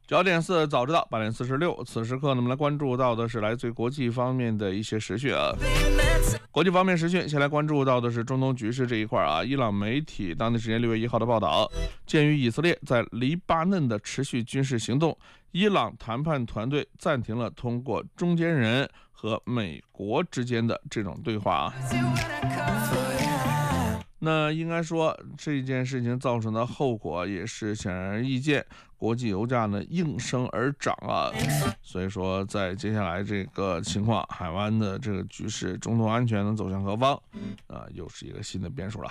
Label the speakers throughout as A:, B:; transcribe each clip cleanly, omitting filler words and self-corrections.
A: 9点4早知道8点46，此时刻呢，我们来关注到的是来自于国际方面的一些时讯啊。国际方面时讯，先来关注到的是中东局势这一块啊。伊朗媒体当地时间6月1号的报道，鉴于以色列在黎巴嫩的持续军事行动，伊朗谈判团队暂停了通过中间人和美国之间的这种对话啊。那应该说这件事情造成的后果也是显而易见，国际油价呢应声而涨啊。所以说在接下来这个情况，海湾的这个局势，中东安全能走向何方又是一个新的变数了。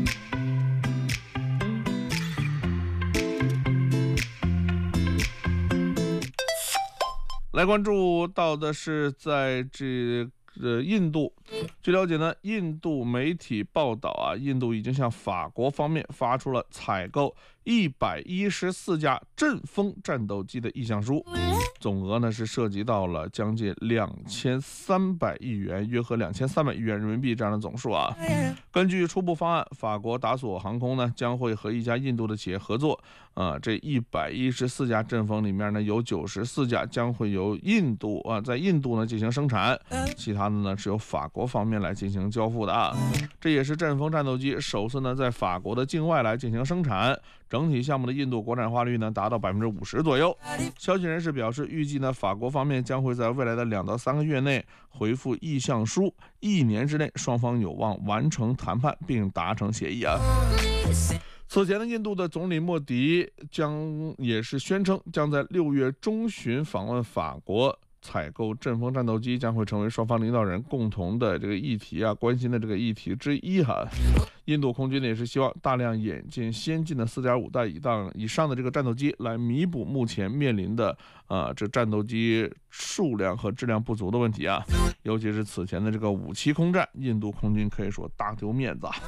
A: 来关注到的是在这印度，据了解呢，印度媒体报道啊，印度已经向法国方面发出了采购114架阵风战斗机的意向书，总额呢是涉及到了将近2300亿元，约合2300亿元人民币这样的总数啊。根据初步方案，法国达索航空呢将会和一家印度的企业合作，这114架阵风里面呢有94架将会由印度在印度呢进行生产，其他的呢是由法国方面来进行交付的啊。这也是阵风战斗机首次呢在法国的境外来进行生产，整体项目的印度国产化率呢达到50%左右。消息人士表示，预计呢法国方面将会在未来的2到3个月内回复意向书，1年之内双方有望完成谈判并达成协议啊。此前的印度的总理莫迪也是宣称将在6月中旬访问法国，采购阵风战斗机将会成为双方领导人共同的这个议题啊，关心的这个议题之一哈。印度空军也是希望大量引进先进的4.5代以上的这个战斗机，来弥补目前面临的这战斗机数量和质量不足的问题啊。尤其是此前的这个5栖空战，印度空军可以说大丢面子啊。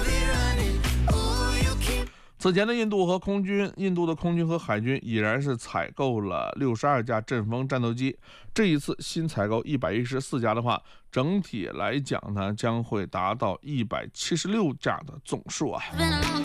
A: 此前的印度的空军和海军已然是采购了62架阵风战斗机，这一次新采购114架的话，整体来讲呢将会达到176架的总数啊。